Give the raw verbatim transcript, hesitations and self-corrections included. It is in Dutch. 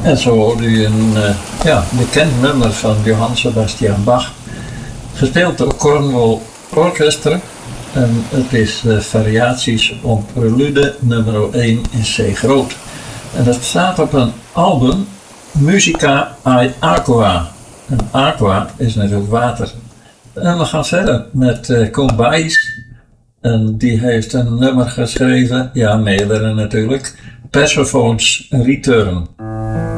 En zo hoorde u een uh, ja, bekend nummer van Johann Sebastian Bach, gespeeld door Cornwall Orchestra. En het is uh, variaties op prelude nummer één in C groot. En dat staat op een album Musica ad Aqua. En aqua is natuurlijk water. En we gaan verder met uh, Koen Baes. En die heeft een nummer geschreven, ja meerdere natuurlijk, Persephone's Return.